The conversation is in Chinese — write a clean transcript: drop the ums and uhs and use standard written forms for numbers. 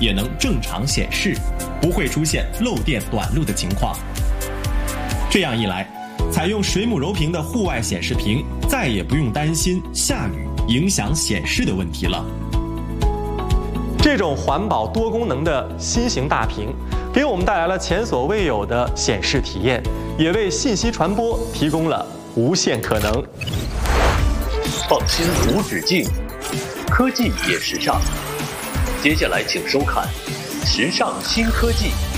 也能正常显示，不会出现漏电短路的情况。这样一来，采用水母柔屏的户外显示屏再也不用担心下雨影响显示的问题了。这种环保多功能的新型大屏，给我们带来了前所未有的显示体验，也为信息传播提供了无限可能。 创新无止境，科技也时尚。接下来请收看《时尚新科技》。